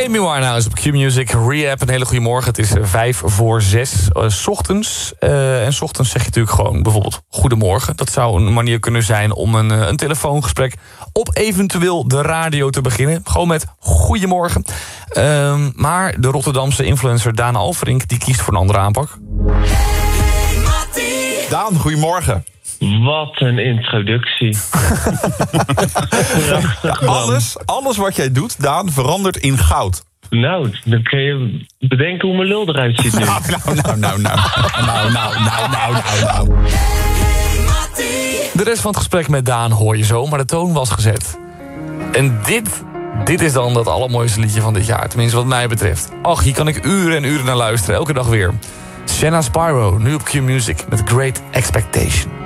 Amy Winehouse op Q-Music, Rehab. Een hele goede morgen. Het is 5:45 's ochtends. En 's ochtends zeg je natuurlijk gewoon bijvoorbeeld goedemorgen. Dat zou een manier kunnen zijn om een telefoongesprek op eventueel de radio te beginnen. Gewoon met goedemorgen. Maar de Rotterdamse influencer Daan Alverink die kiest voor een andere aanpak. Daan, goedemorgen. Wat een introductie. Alles wat jij doet, Daan, verandert in goud. Nou, dan kun je bedenken hoe mijn lul eruit ziet nu. Nou. De rest van het gesprek met Daan hoor je zo, maar de toon was gezet. En dit is dan dat allermooiste liedje van dit jaar. Tenminste wat mij betreft. Ach, hier kan ik uren en uren naar luisteren. Elke dag weer. Shanna Spyro, nu op Q-Music met Great Expectation.